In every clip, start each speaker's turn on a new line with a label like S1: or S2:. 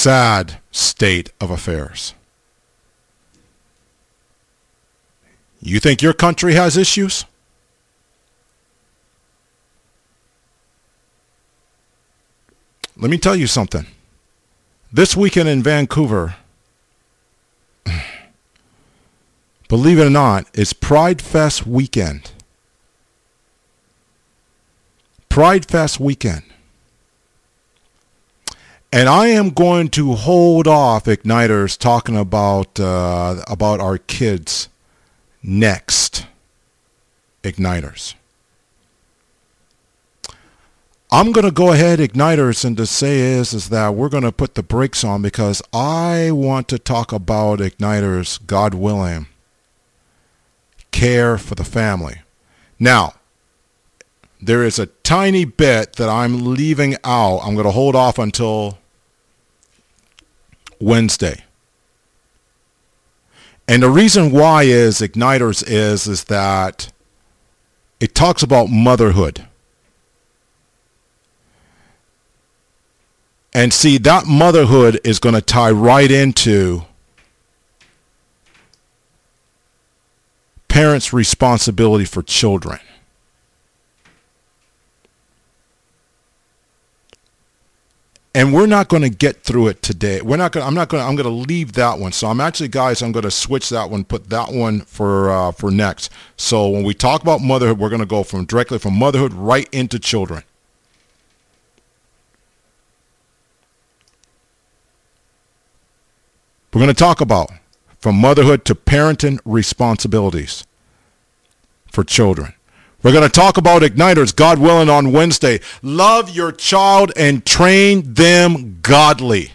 S1: sad state of affairs. You think your country has issues? Let me tell you something. This weekend in Vancouver, believe it or not, it's Pride Fest weekend. Pride Fest weekend. And I am going to hold off, Igniters, talking about our kids next. Igniters. I'm going to go ahead, Igniters, and to say is that we're going to put the brakes on because I want to talk about, Igniters, God willing, care for the family. Now, there is a tiny bit that I'm leaving out. I'm going to hold off until Wednesday. And the reason why is, Igniters, is that it talks about motherhood. And see, that motherhood is going to tie right into parents' responsibility for children. And we're not going to get through it today. I'm going to leave that one. So I'm going to switch that one, put that one for next. So when we talk about motherhood, we're going to go directly from motherhood right into children. We're going to talk about from motherhood to parenting responsibilities for children. We're going to talk about Igniters, God willing, on Wednesday. Love your child and train them godly.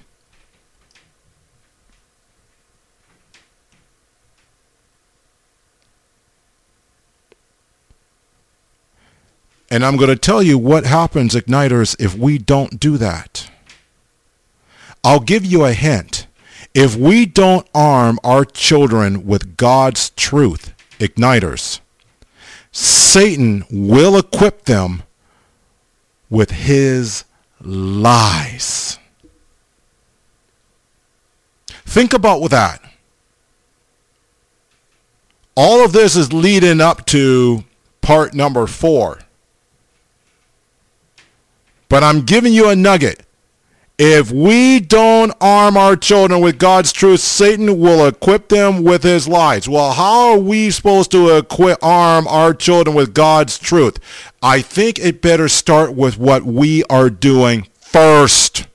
S1: And I'm going to tell you what happens, Igniters, if we don't do that. I'll give you a hint. If we don't arm our children with God's truth, Igniters, Satan will equip them with his lies. Think about that. All of this is leading up to part number 4. But I'm giving you a nugget. If we don't arm our children with God's truth, Satan will equip them with his lies. Well, how are we supposed to arm our children with God's truth? I think it better start with what we are doing first.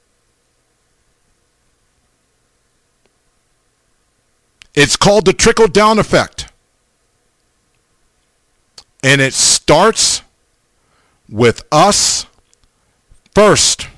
S1: It's called the trickle-down effect. And it starts with us first.